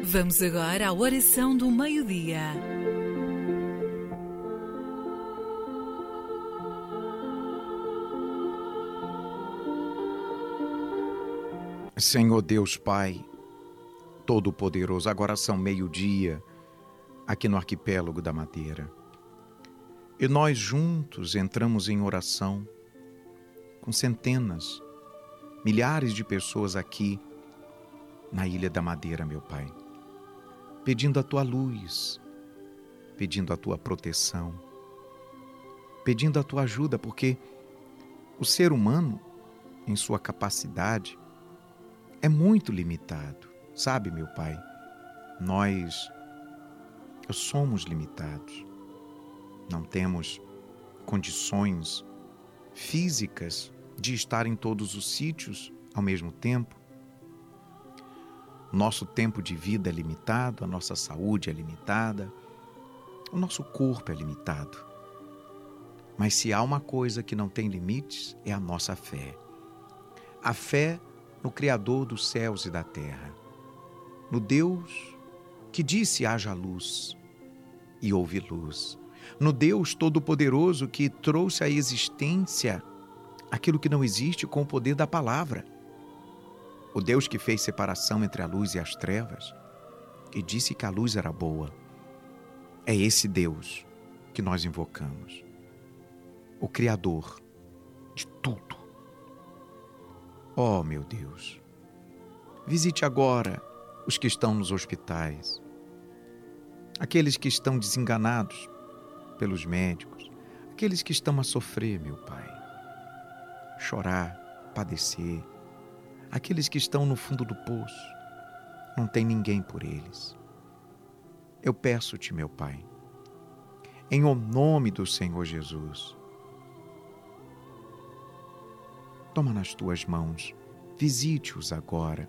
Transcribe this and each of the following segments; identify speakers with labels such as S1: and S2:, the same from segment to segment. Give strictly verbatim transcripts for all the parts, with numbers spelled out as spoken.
S1: Vamos agora à oração do meio-dia.
S2: Senhor Deus Pai, Todo-Poderoso, agora são meio-dia aqui no arquipélago da Madeira. E nós juntos entramos em oração com centenas, milhares de pessoas aqui na Ilha da Madeira, meu Pai, pedindo a Tua luz, pedindo a Tua proteção, pedindo a Tua ajuda, porque o ser humano, em sua capacidade, é muito limitado. Sabe, meu Pai, nós somos limitados. Não temos condições físicas de estar em todos os sítios ao mesmo tempo. Nosso tempo de vida é limitado, a nossa saúde é limitada, o nosso corpo é limitado. Mas se há uma coisa que não tem limites, é a nossa fé. A fé no Criador dos céus e da terra, no Deus que disse haja luz e houve luz, no Deus Todo-Poderoso que trouxe à existência aquilo que não existe com o poder da palavra, o Deus que fez separação entre a luz e as trevas e disse que a luz era boa. É esse Deus que nós invocamos, o Criador de tudo. Oh, meu Deus, visite agora os que estão nos hospitais, aqueles que estão desenganados pelos médicos, aqueles que estão a sofrer, meu Pai, chorar, padecer, aqueles que estão no fundo do poço, não tem ninguém por eles. Eu peço-te, meu Pai, em o nome do Senhor Jesus, toma nas tuas mãos, visite-os agora,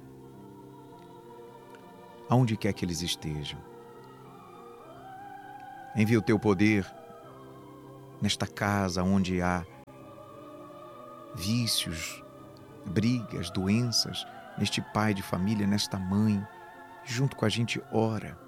S2: aonde quer que eles estejam. Envia o teu poder nesta casa onde há vícios, brigas, doenças, neste pai de família, nesta mãe, junto com a gente ora